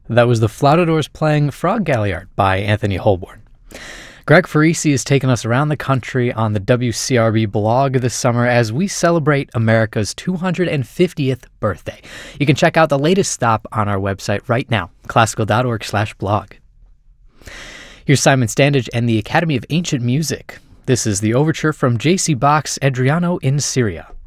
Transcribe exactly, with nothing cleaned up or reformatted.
That was the Flautadors playing Frog Galliard by Anthony Holborn. Greg Farisi has taken us around the country on the W C R B blog this summer as we celebrate America's two hundred fiftieth birthday. You can check out the latest stop on our website right now, classical.org slash blog. Here's Simon Standage and the Academy of Ancient Music. This is the overture from J C Bach's Adriano in Syria.